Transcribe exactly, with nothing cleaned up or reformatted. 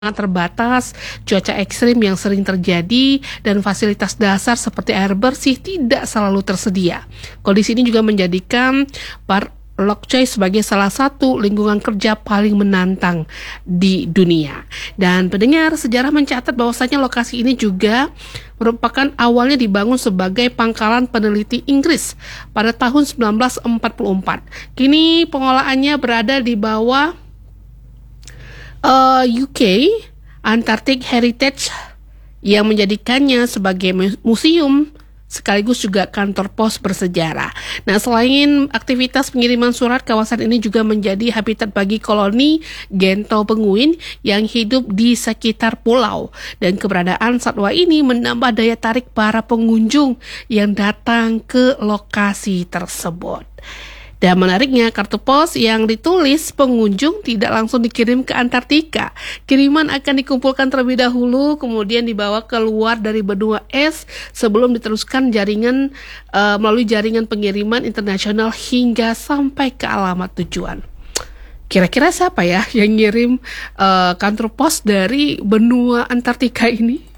Sangat terbatas, cuaca ekstrim yang sering terjadi, dan fasilitas dasar seperti air bersih tidak selalu tersedia. Kondisi ini juga menjadikan Park Lokchoy sebagai salah satu lingkungan kerja paling menantang di dunia. Dan pendengar, sejarah mencatat bahwasanya lokasi ini juga merupakan awalnya dibangun sebagai pangkalan peneliti Inggris pada tahun sembilan belas empat puluh empat. Kini pengolahannya berada di bawah Uh, U K Antarctic Heritage yang menjadikannya sebagai museum sekaligus juga kantor pos bersejarah. Nah, selain aktivitas pengiriman surat, kawasan ini juga menjadi habitat bagi koloni gento penguin yang hidup di sekitar pulau. Dan keberadaan satwa ini menambah daya tarik para pengunjung yang datang ke lokasi tersebut. Dan menariknya, kartu pos yang ditulis pengunjung tidak langsung dikirim ke Antartika. Kiriman akan dikumpulkan terlebih dahulu, kemudian dibawa keluar dari benua es sebelum diteruskan jaringan uh, melalui jaringan pengiriman internasional hingga sampai ke alamat tujuan. Kira-kira siapa ya yang ngirim uh, kantor pos dari benua Antartika ini?